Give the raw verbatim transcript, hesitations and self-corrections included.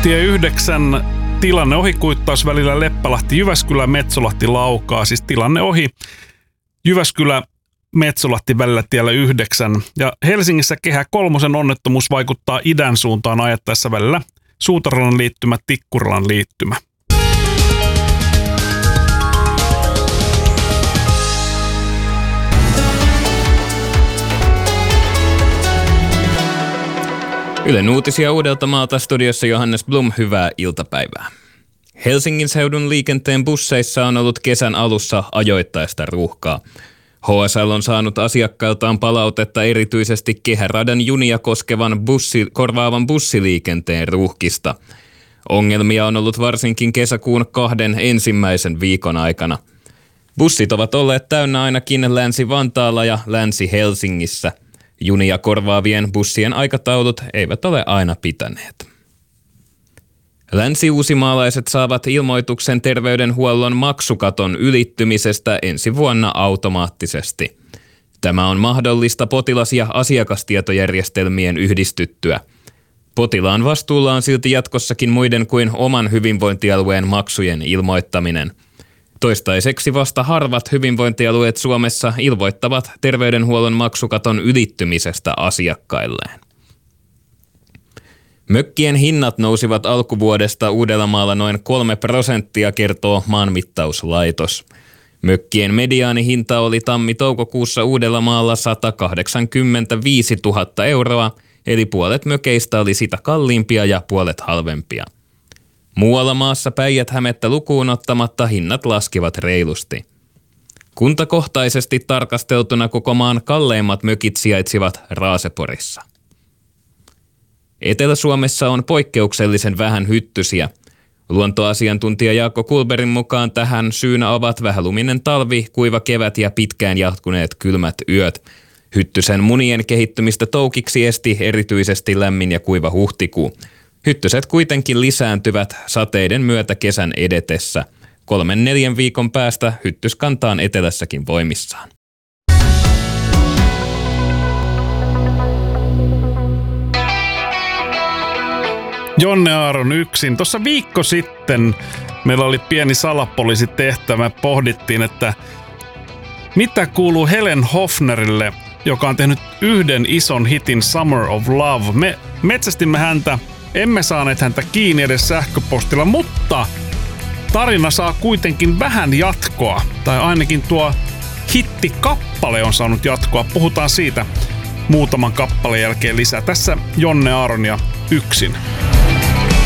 Tie yhdeksän tilanne ohi kuittaus välillä Leppälahti, Jyväskylä, Metsolahti, Laukaa. Siis tilanne ohi Jyväskylä, Metsolahti välillä tiellä yhdeksän. Ja Helsingissä Kehä kolmosen onnettomuus vaikuttaa idän suuntaan ajettaessa välillä Suutaralan liittymä, Tikkurilan liittymä. Ylen uutisia Uudeltamaalta, studiossa Johannes Blum, hyvää iltapäivää. Helsingin seudun liikenteen busseissa on ollut kesän alussa ajoittaista ruuhkaa. H S L on saanut asiakkailtaan palautetta erityisesti Kehäradan junia koskevan bussi, korvaavan bussiliikenteen ruuhkista. Ongelmia on ollut varsinkin kesäkuun kahden ensimmäisen viikon aikana. Bussit ovat olleet täynnä ainakin Länsi-Vantaalla ja Länsi-Helsingissä. Junia korvaavien bussien aikataulut eivät ole aina pitäneet. Länsi-uusimaalaiset saavat ilmoituksen terveydenhuollon maksukaton ylittymisestä ensi vuonna automaattisesti. Tämä on mahdollista potilas- ja asiakastietojärjestelmien yhdistyttyä. Potilaan vastuulla on silti jatkossakin muiden kuin oman hyvinvointialueen maksujen ilmoittaminen. Toistaiseksi vasta harvat hyvinvointialueet Suomessa ilmoittavat terveydenhuollon maksukaton ylittymisestä asiakkailleen. Mökkien hinnat nousivat alkuvuodesta Uudellamaalla noin kolme prosenttia, kertoo Maanmittauslaitos. Mökkien mediaanihinta oli tammi-toukokuussa Uudellamaalla sata kahdeksankymmentäviisituhatta euroa, eli puolet mökeistä oli sitä kalliimpia ja puolet halvempia. Muualla maassa Päijät-Hämettä lukuun ottamatta hinnat laskivat reilusti. Kuntakohtaisesti tarkasteltuna koko maan kalleimmat mökit sijaitsivat Raaseporissa. Etelä-Suomessa on poikkeuksellisen vähän hyttysiä. Luontoasiantuntija Jaakko Kulberin mukaan tähän syynä ovat vähäluminen talvi, kuiva kevät ja pitkään jatkuneet kylmät yöt. Hyttysen munien kehittymistä toukiksi esti erityisesti lämmin ja kuiva huhtikuu. Hyttyset kuitenkin lisääntyvät sateiden myötä kesän edetessä. Kolmen neljän viikon päästä hyttyskanta on etelässäkin voimissaan. Jonne Aaron yksin. Tuossa viikko sitten meillä oli pieni salapoliisitehtävä. Pohdittiin, että mitä kuuluu Helen Hofnerille, joka on tehnyt yhden ison hitin Summer of Love. Me metsästimme häntä. Emme saaneet häntä kiinni edes sähköpostilla, mutta tarina saa kuitenkin vähän jatkoa. Tai ainakin tuo hittikappale on saanut jatkoa. Puhutaan siitä muutaman kappaleen jälkeen lisää. Tässä Jonne Aaron ja yksin.